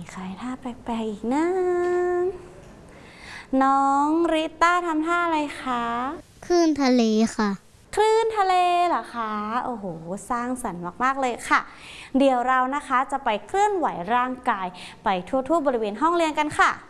ใครท่าแปลกๆอีกนะน้องริต้าทำท่าอะไรคะคลื่นทะเลค่ะคลื่นทะเลเหรอคะโอ้โหสร้างสรรค์มากๆเลยค่ะเดี๋ยวเรานะคะจะไปเคลื่อนไหวร่างกายไปทั่วๆบริเวณห้องเรียนกันค่ะ